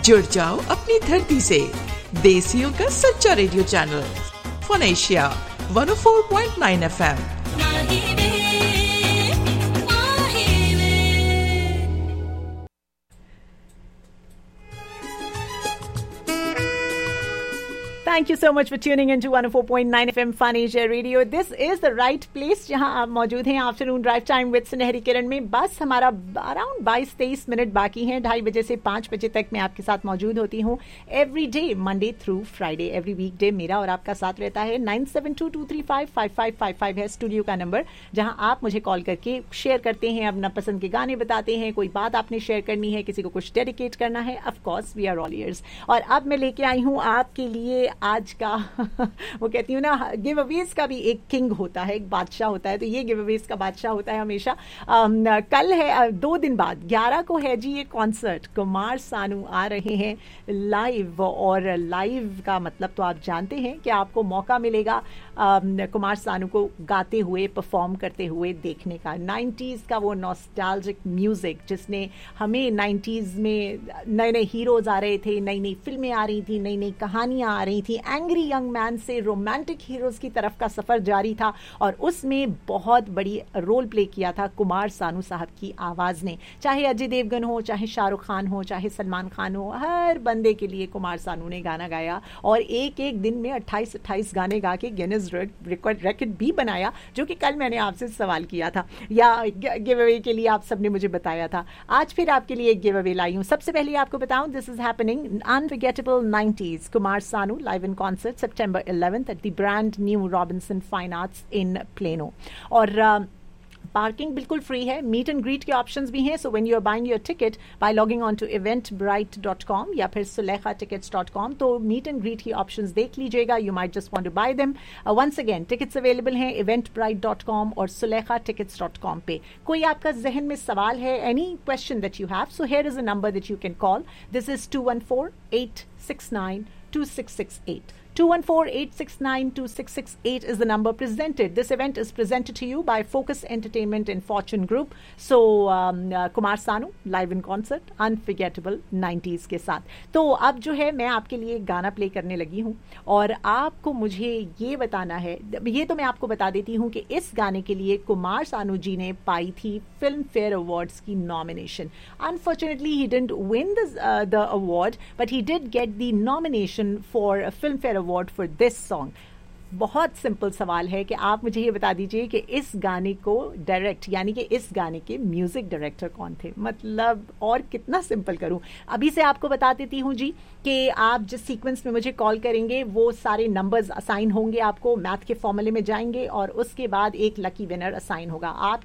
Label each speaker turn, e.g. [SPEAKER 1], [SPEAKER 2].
[SPEAKER 1] जुड़ जाओ अपनी धरती से, देसियों का सच्चा radio channel fun Asia 104.9 FM।
[SPEAKER 2] Thank you so much for tuning into 104.9 FM Fun Asia Radio. This is the right place जहां आप मौजूद हैं आफ्टरनून ड्राइव टाइम विद सुनहरी किरण में। बस हमारा अराउंड 22-23 मिनट बाकी हैं। 2:30 बजे से 5 बजे तक मैं आपके साथ मौजूद होती हूँ every day, Monday through Friday. Every week day मेरा और आपका साथ रहता है। 9722355555 है स्टूडियो का नंबर, जहां आप मुझे कॉल करके शेयर करते हैं, अपना पसंद के गाने बताते हैं, कोई बात आपने शेयर करनी है, किसी को कुछ डेडिकेट करना है। Of course we are all years. और अब मैं लेके आई हूँ आपके लिए आज का वो कहती हूँ ना, गिव अवेज का भी एक किंग होता है, एक बादशाह होता है, तो ये गिव अवेज का बादशाह होता है हमेशा। कल है 2 दिन बाद 11 को है जी ये कॉन्सर्ट। कुमार सानू आ रहे हैं लाइव, और लाइव का मतलब तो आप जानते हैं कि आपको मौका मिलेगा कुमार सानू को गाते हुए, परफॉर्म करते हुए देखने का। 90s का वो नॉस्टैल्जिक म्यूजिक जिसने हमें 90s में नए नए हीरोज आ रहे थे, नई नई फिल्में आ रही थी, नई नई कहानियां आ रही थी। एंग्री यंग मैन से रोमांटिक हीरोज की तरफ का सफर जारी था, और उसमें बहुत बड़ी रोल प्ले किया था कुमार सानू साहब की आवाज ने। चाहे अजय देवगन हो, चाहे शाहरुख खान हो, चाहे सलमान खान हो, हर बंदे के लिए कुमार सानू ने गाना गाया, और एक एक दिन में 28-28 गाने गा के गिनीज रिकॉर्ड भी बनाया, जो कि कल मैंने आपसे सवाल किया था, या गिव अवे के लिए आप सबने मुझे बताया था। आज फिर आपके लिए एक गिव अवे लाई हूं। सबसे पहले आपको बताऊं, this is happening unforgettable 90s Kumar Sanu live in concert September 11th at the brand new Robinson Fine Arts in Plano. और पार्किंग बिल्कुल फ्री है। मीट एंड ग्रीट के ऑप्शंस भी हैं। So when you are buying your ticket bye logging on to eventbrite.com या फिर sulekha-tickets.com, तो meet and greet की ऑप्शंस देख लीजिएगा। You might just want to bye them. Once again tickets available हैं eventbrite.com और sulekha-tickets.com पे। कोई आपका जहन में सवाल है, any question that you have, so here is a number that you can call. This is 214-869-2668. 214-869-2668 is the number presented. This event is presented to you by Focus Entertainment and Fortune Group. So, Kumar Sanu live in concert, unforgettable 90s के साथ। तो अब जो है मैं आपके लिए गाना प्ले करने लगी हूँ, और आपको मुझे ये बताना है, ये तो मैं आपको बता देती हूँ कि इस गाने के लिए कुमार सानू जी ने पाई थी फिल्म फेयर अवार्ड्स की nomination. Unfortunately, he didn't win the award, but he did get the nomination for a Filmfare Award for this song. बहुत सिंपल सवाल है कि आप मुझे ये बता दीजिए कि इस गाने को डायरेक्ट, यानी कि इस गाने के म्यूजिक डायरेक्टर कौन थे। मतलब और कितना सिंपल करूं, अभी से आपको बता देती हूं जी कि आप जिस सीक्वेंस में मुझे कॉल करेंगे वो सारे नंबर्स असाइन होंगे आपको, मैथ के फॉर्मूले में जाएंगे, और उसके बाद एक लकी विनर असाइन होगा। आप